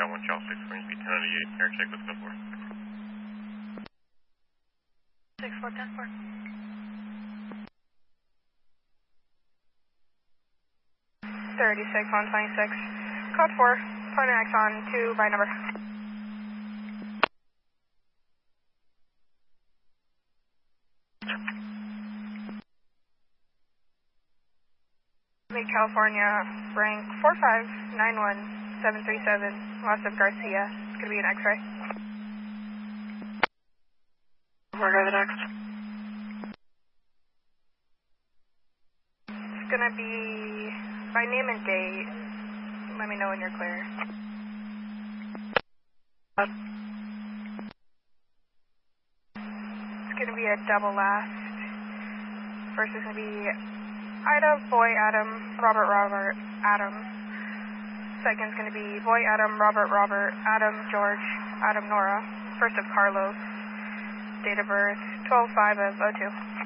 1 Charles 6, going to be 1098, air check with code 4. 6410-4. 36-126, code 4, point X on 2 by number. Mid California, rank 4591737, west of Garcia. It's going to be an X-ray. Where are the next? It's going to be by name and date. Let me know when you're clear. It's going to be a double last. First is going to be Ida, Boy, Adam, Robert, Adam. Second is going to be Boy, Adam, Robert, Adam, George, Adam, Nora. First of Carlos. Date of birth, 12/5 of 02.